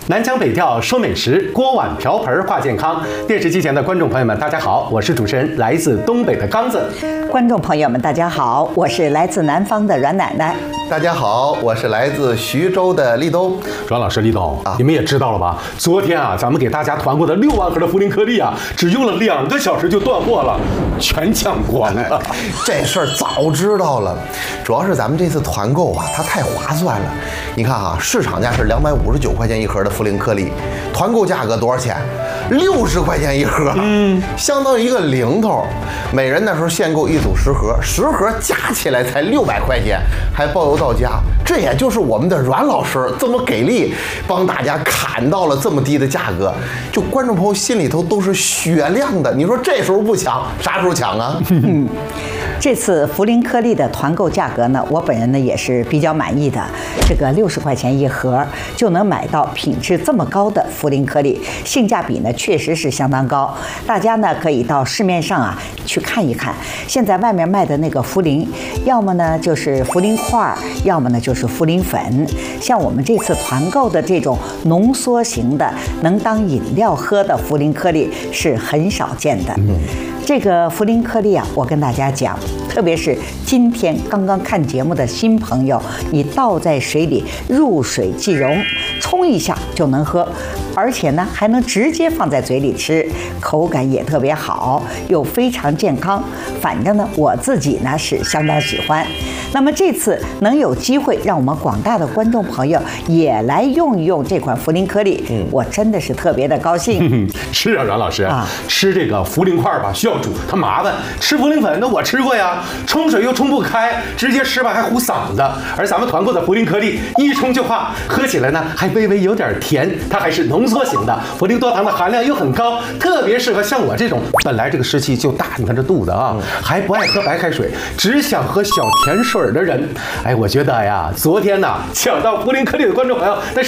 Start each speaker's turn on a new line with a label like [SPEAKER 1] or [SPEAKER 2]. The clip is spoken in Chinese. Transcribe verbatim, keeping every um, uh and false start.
[SPEAKER 1] 南腔北调说美食，锅碗瓢盆话健康。电视机前的观众朋友们，大家好，我是主持人来自东北的刚子。
[SPEAKER 2] 观众朋友们，大家好，我是来自南方的阮奶奶。
[SPEAKER 3] 大家好，我是来自徐州的立冬。
[SPEAKER 1] 阮老师，立冬，啊、你们也知道了吧？昨天啊，咱们给大家团过的六万盒的茯苓颗粒啊，只用了两个小时就断货了，全抢光了。
[SPEAKER 3] 这事儿早知道了，主要是咱们这次团购啊，它太划算了。你看啊，市场价是两百五十九块钱一盒的茯苓颗粒，团购价格多少钱？六十块钱一盒，嗯，相当于一个零头。每人那时候限购一组十盒，十盒加起来才六百块钱，还包邮到家。这也就是我们的阮老师这么给力，帮大家砍到了这么低的价格，就观众朋友心里头都是雪亮的。你说这时候不抢，啥时候抢啊？
[SPEAKER 2] 嗯，这次茯苓颗粒的团购价格呢，我本人呢也是比较满意的。这个六十块钱一盒就能买到品质这么高的茯苓颗粒，性价比呢确实是相当高。大家呢可以到市面上啊去看一看，现在外面卖的那个茯苓，要么呢就是茯苓块，要么呢就是茯苓粉。像我们这次团购的这种浓缩型的能当饮料喝的茯苓颗粒是很少见的。嗯，这个茯苓颗粒啊，我跟大家讲，特别是今天刚刚看节目的新朋友，你倒在水里入水即溶，冲一下就能喝，而且呢还能直接放在嘴里吃，口感也特别好，又非常健康。反正呢我自己呢是相当喜欢。那么这次能有机会让我们广大的观众朋友也来用一用这款茯苓颗粒，嗯，我真的是特别的高兴。
[SPEAKER 1] 嗯、是啊，阮老师啊，吃这个茯苓块吧需要煮，它麻烦；吃茯苓粉，那我吃过呀，冲水又冲不开，直接吃吧还糊嗓子。而咱们团购的茯苓颗粒一冲就化，喝起来呢还微微有点甜，它还是浓缩型的，茯苓多糖的含量又很高，特别适合像我这种本来这个湿气就大，你看这肚子啊，还不爱喝白开水，只想喝小甜水的人。哎，我觉得呀，昨天呢抢到茯苓颗粒的观众朋友，那